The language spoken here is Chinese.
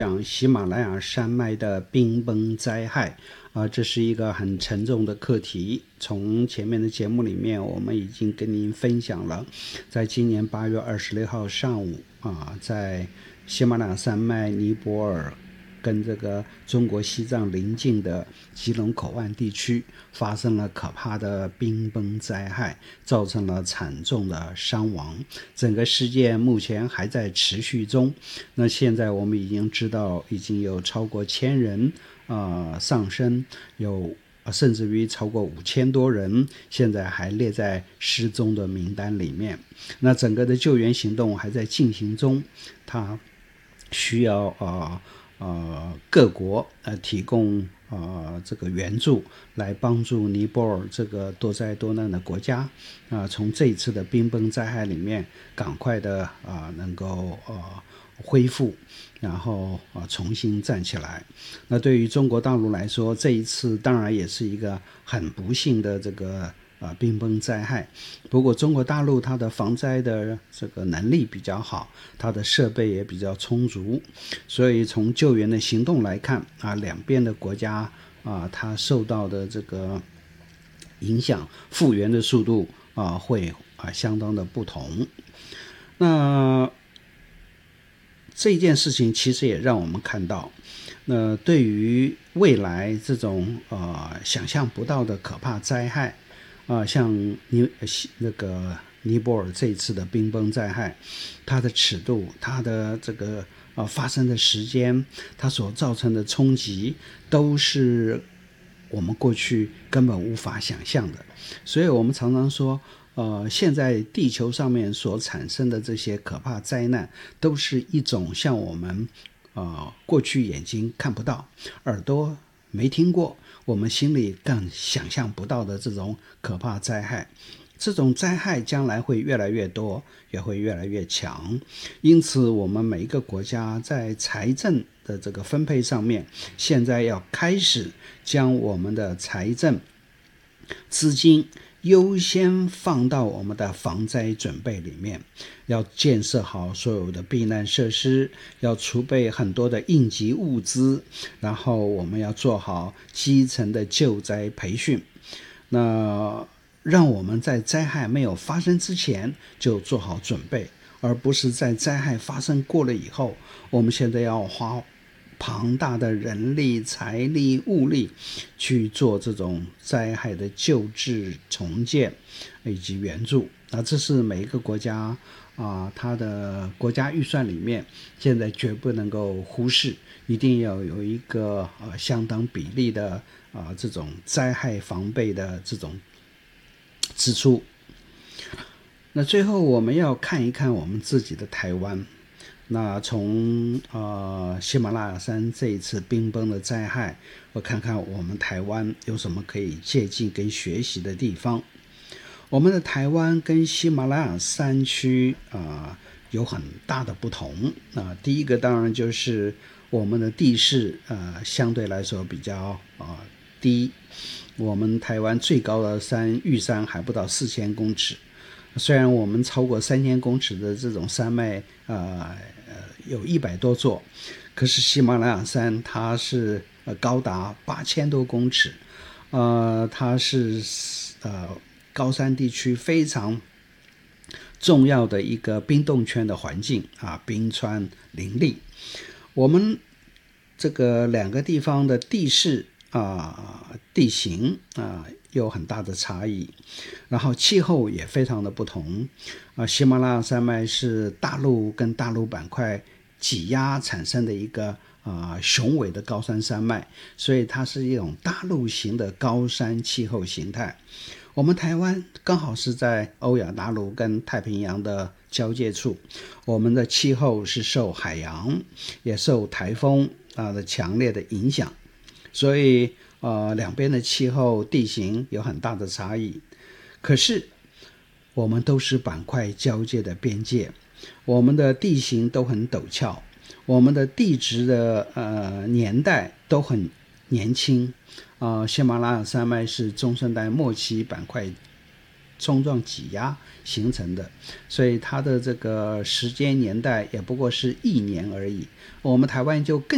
讲喜马拉雅山脉的冰崩灾害这是一个很沉重的课题。从前面的节目里面，我们已经跟您分享了，在今年8月26号上午在喜马拉雅山脉尼泊尔跟这个中国西藏邻近的吉隆口岸地区发生了可怕的冰崩灾害，造成了惨重的伤亡。整个事件目前还在持续中。那现在我们已经知道，已经有超过1000人丧生，有甚至于超过5000多人现在还列在失踪的名单里面。那整个的救援行动还在进行中，它需要各国提供这个援助，来帮助尼泊尔这个多灾多难的国家从这一次的冰崩灾害里面赶快的能够恢复，然后重新站起来。那对于中国大陆来说，这一次当然也是一个很不幸的这个冰崩灾害。不过中国大陆它的防灾的这个能力比较好，它的设备也比较充足，所以从救援的行动来看两边的国家它受到的这个影响，复原的速度会相当的不同。那这件事情其实也让我们看到，那对于未来这种想象不到的可怕灾害像那个尼泊尔这一次的冰崩灾害，它的尺度，它的这个发生的时间，它所造成的冲击，都是我们过去根本无法想象的。所以我们常常说现在地球上面所产生的这些可怕灾难，都是一种像我们过去眼睛看不到，耳朵没听过，我们心里更想象不到的这种可怕灾害。这种灾害将来会越来越多，也会越来越强。因此我们每一个国家在财政的这个分配上面，现在要开始将我们的财政资金优先放到我们的防灾准备里面，要建设好所有的避难设施，要储备很多的应急物资，然后我们要做好基层的救灾培训，那让我们在灾害没有发生之前就做好准备，而不是在灾害发生过了以后，我们现在要花庞大的人力、财力、物力去做这种灾害的救治、重建以及援助。那这是每一个国家它的国家预算里面现在绝不能够忽视，一定要有一个相当比例的这种灾害防备的这种支出。那最后我们要看一看我们自己的台湾。那从喜马拉雅山这一次冰崩的灾害，我看看我们台湾有什么可以借鉴跟学习的地方。我们的台湾跟喜马拉雅山区有很大的不同第一个当然就是我们的地势相对来说比较低。我们台湾最高的山玉山还不到4000公尺，虽然我们超过3000公尺的这种山脉有100多座，可是喜马拉雅山它是高达8000多公尺，它是高山地区非常重要的一个冰冻圈的环境冰川林立。我们这个两个地方的地势地形有很大的差异，然后气候也非常的不同喜马拉雅山脉是大陆跟大陆板块挤压产生的一个雄伟的高山山脉，所以它是一种大陆型的高山气候形态。我们台湾刚好是在欧亚大陆跟太平洋的交界处，我们的气候是受海洋也受台风的强烈的影响，所以两边的气候地形有很大的差异。可是我们都是板块交界的边界，我们的地形都很陡峭，我们的地质的年代都很年轻喜马拉雅山脉是中生代末期板块冲撞挤压形成的，所以它的这个时间年代也不过是1年而已。我们台湾就更